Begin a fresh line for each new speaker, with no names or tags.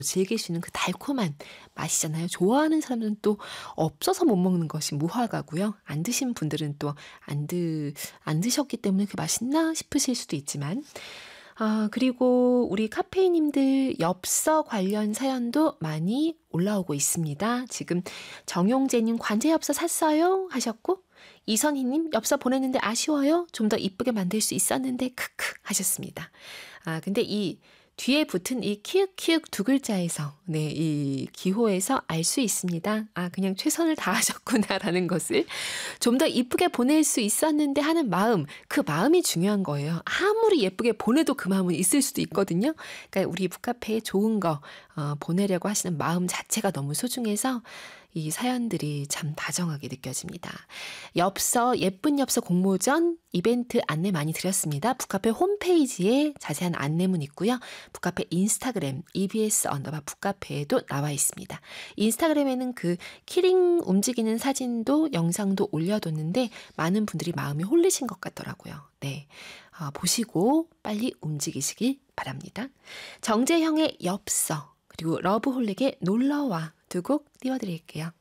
즐길 수 있는 그 달콤한 맛이잖아요. 좋아하는 사람들은 또 없어서 못 먹는 것이 무화과고요. 안 드신 분들은 또 안 드셨기 때문에 그 맛있나 싶으실 수도 있지만 그리고 우리 카페이님들 엽서 관련 사연도 많이 올라오고 있습니다. 지금 정용재님 관제 엽서 샀어요? 하셨고 이선희님 엽서 보냈는데 아쉬워요? 좀 더 이쁘게 만들 수 있었는데 크크 하셨습니다. 근데 이 뒤에 붙은 이 키읔키읔 두 글자에서 이 기호에서 알 수 있습니다. 그냥 최선을 다하셨구나라는 것을 좀 더 이쁘게 보낼 수 있었는데 하는 마음, 그 마음이 중요한 거예요. 아무리 예쁘게 보내도 그 마음은 있을 수도 있거든요. 그러니까 우리 북카페에 좋은 거 보내려고 하시는 마음 자체가 너무 소중해서 이 사연들이 참 다정하게 느껴집니다. 엽서, 예쁜 엽서 공모전 이벤트 안내 많이 드렸습니다. 북카페 홈페이지에 자세한 안내문 있고요. 북카페 인스타그램 EBS_북카페에도 나와 있습니다. 인스타그램에는 그 키링 움직이는 사진도 영상도 올려뒀는데 많은 분들이 마음이 홀리신 것 같더라고요. 네, 보시고 빨리 움직이시길 바랍니다. 정재형의 엽서 그리고 러브홀릭의 놀러와 두 곡 띄워드릴게요.